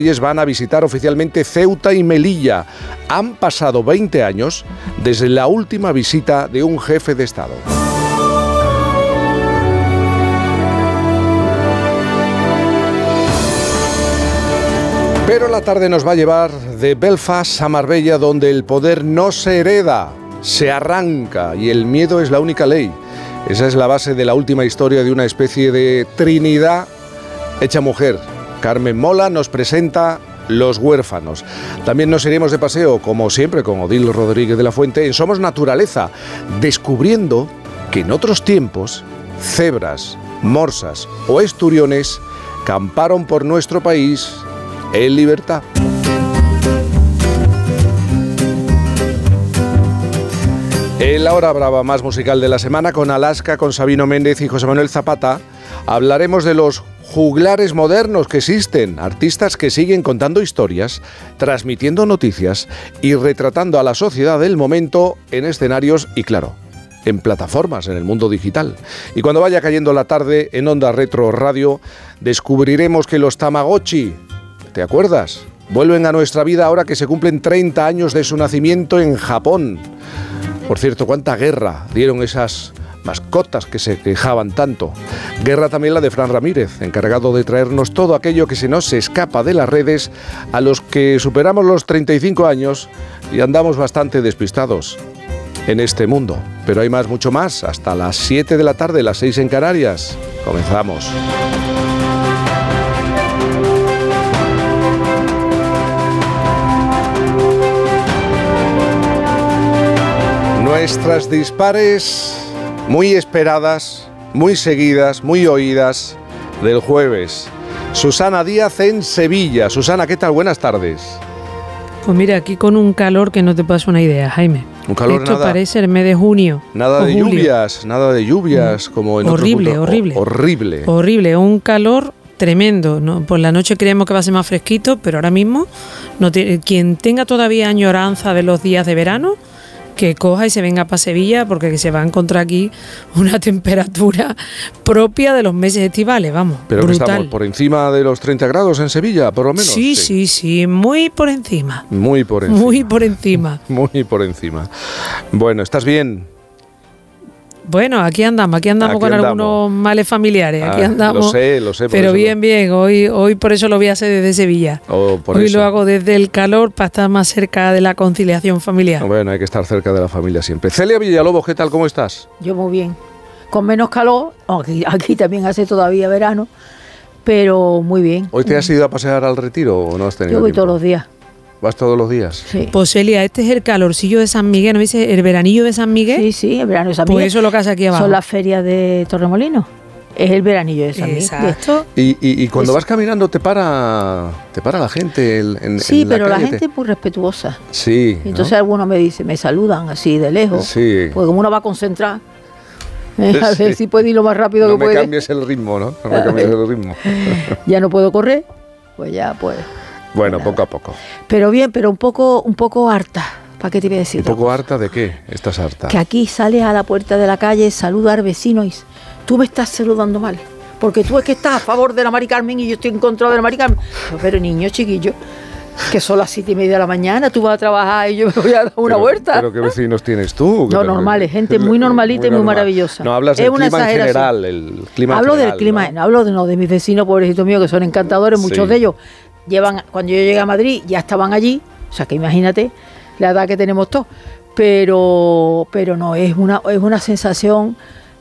Van a visitar oficialmente Ceuta y Melilla. Han pasado 20 años desde la última visita de un jefe de Estado. Pero la tarde nos va a llevar de Belfast a Marbella, donde el poder no se hereda, se arranca y el miedo es la única ley. Esa es la base de la última historia de una especie de Trinidad hecha mujer. Carmen Mola nos presenta Los huérfanos. También nos iremos de paseo, como siempre, con Odil Rodríguez de la Fuente, en Somos Naturaleza, descubriendo que en otros tiempos, cebras, morsas o esturiones camparon por nuestro país en libertad. En la hora brava más musical de la semana, con Alaska, con Sabino Méndez y José Manuel Zapata, hablaremos de los juglares modernos que existen, artistas que siguen contando historias, transmitiendo noticias y retratando a la sociedad del momento en escenarios y, claro, en plataformas, en el mundo digital. Y cuando vaya cayendo la tarde, en Onda Retro Radio, descubriremos que los Tamagotchi, ¿te acuerdas?, vuelven a nuestra vida ahora que se cumplen 30 años de su nacimiento en Japón. Por cierto, cuánta guerra dieron esas mascotas que se quejaban tanto. Guerra también la de Fran Ramírez, encargado de traernos todo aquello que se nos escapa de las redes, a los que superamos los 35 años y andamos bastante despistados en este mundo. Pero hay más, mucho más, hasta las 7 de la tarde, las 6 en Canarias. Comenzamos. Nuestras dispares muy esperadas, muy seguidas, muy oídas del jueves. Susana Díaz en Sevilla. Susana, ¿qué tal? Buenas tardes. Pues mira, aquí con un calor que no te pasa una idea, Jaime. Un calor Esto nada, parece el mes de junio. Nada de julio. lluvias como en horrible, otro punto. Horrible. Horrible. Horrible, un calor tremendo, ¿no? Por la noche creemos que va a ser más fresquito, pero ahora mismo quien tenga todavía añoranza de los días de verano, que coja y se venga para Sevilla, porque se va a encontrar aquí una temperatura propia de los meses estivales, vamos. Pero brutal. que estamos por encima de los 30 grados en Sevilla, por lo menos. Sí, muy por encima. Muy por encima. Muy por encima. Muy por encima. Bueno, ¿estás bien? Bueno, aquí andamos con algunos males familiares. Aquí andamos. Lo sé. Pero bien. Hoy por eso lo voy a hacer desde Sevilla. Hoy lo hago desde el calor para estar más cerca de la conciliación familiar. Bueno, hay que estar cerca de la familia siempre. Celia Villalobos, ¿qué tal? ¿Cómo estás? Yo muy bien. Con menos calor, aquí también hace todavía verano, pero muy bien. ¿Hoy te has ido a pasear al Retiro o no has tenido Yo voy tiempo? todos los días. ¿Vas todos los días? Sí. Pues Celia, este es el calorcillo de San Miguel, ¿no dice? ¿El veranillo de San Miguel? Sí, el verano de San Miguel. Pues eso es lo que hace aquí abajo. Son las ferias de Torremolinos. Es el veranillo de San Miguel. Exacto. Y cuando vas caminando te para la gente en sí, la pero calle, la gente es muy respetuosa. Sí. Y entonces algunos me saludan así de lejos. Sí. Porque como uno va a concentrar, a ver si puede ir lo más rápido que puede. No me cambies el ritmo, ¿no? No me cambies el ritmo. Ya no puedo correr, pues ya pues. Bueno, nada. poco a poco. Pero bien, pero un poco harta. ¿Para qué te voy a decir? ¿Un poco harta de qué? ¿Estás harta? Que aquí sales a la puerta de la calle, saludas al vecino y tú me estás saludando mal. Porque tú es que estás a favor de la Mari Carmen y yo estoy en contra de la Mari Carmen. Pero niño, chiquillo, que son las 7:30 de la mañana, tú vas a trabajar y yo me voy a dar una vuelta. ¿Pero qué vecinos tienes tú? No, normales, gente muy normalita y muy maravillosa. No, hablas del clima en general, el clima hablo general, del clima, ¿no? hablo de mis vecinos, pobrecitos míos, que son encantadores, muchos de ellos cuando yo llegué a Madrid ya estaban allí, o sea que imagínate la edad que tenemos todos, pero no, es una sensación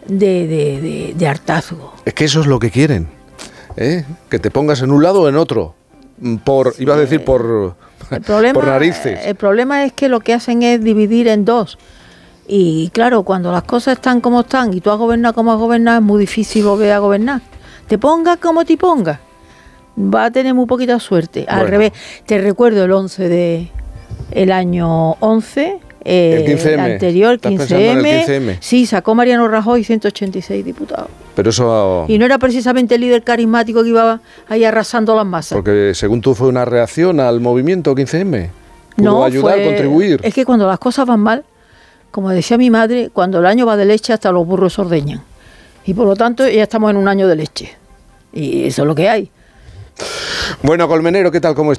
de hartazgo. Es que eso es lo que quieren, ¿eh? Que te pongas en un lado o en otro, iba a decir por narices. El problema es que lo que hacen es dividir en dos. Y claro, cuando las cosas están como están y tú has gobernado como has gobernado, es muy difícil volver a gobernar. Te pongas como te pongas, va a tener muy poquita suerte. Al revés, te recuerdo el 11 el año 11, el 15M. El anterior, ¿Estás pensando en el 15M? Sí, sacó Mariano Rajoy 186 diputados. Pero eso... Y no era precisamente el líder carismático que iba ahí arrasando las masas. Porque según tú fue una reacción al movimiento 15M. ¿Pudo ayudar, contribuir? Es que cuando las cosas van mal, como decía mi madre, cuando el año va de leche hasta los burros se ordeñan. Y por lo tanto ya estamos en un año de leche. Y eso es lo que hay. Bueno, Colmenero, ¿qué tal? ¿Cómo estás?